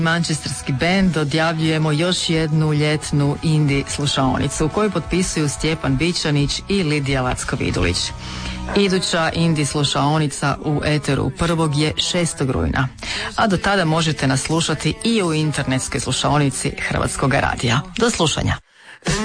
Manchesterski bend odjavljujemo još jednu ljetnu indie slušaonicu koju potpisuju Stjepan Bičanić i Lidija Lacko-Vidulić. Iduća indie slušaonica u eteru 1. je 6. rujna, a do tada možete nas slušati i u internetskoj slušaonici Hrvatskog radija. Do slušanja.